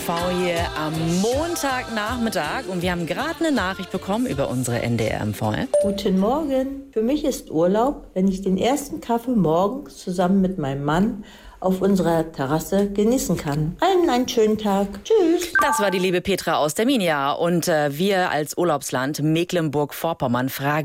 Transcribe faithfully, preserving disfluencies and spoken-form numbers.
V hier am Montagnachmittag und wir haben gerade eine Nachricht bekommen über unsere N D R M V-App. Guten Morgen. Für mich ist Urlaub, wenn ich den ersten Kaffee morgens zusammen mit meinem Mann auf unserer Terrasse genießen kann. Einen, einen schönen Tag. Tschüss. Das war die liebe Petra aus der Minia und äh, wir als Urlaubsland Mecklenburg-Vorpommern fragen